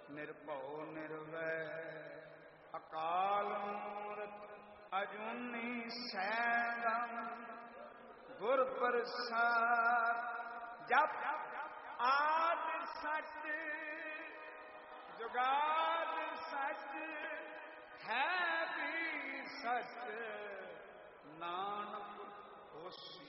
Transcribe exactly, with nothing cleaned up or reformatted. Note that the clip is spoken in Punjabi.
ਨਿਰਭਉ ਨਿਰਵੈਰ ਅਕਾਲ ਮੂਰਤ ਅਜੂਨੀ ਸੈਭੰ ਗੁਰ ਪ੍ਰਸਾਦ। ਜਪ ਆਦ ਸਚ ਜੁਗਾਦ ਸਚ ਹੈ ਵੀ ਸਚ ਨਾਨਕ ਹੋਸੀ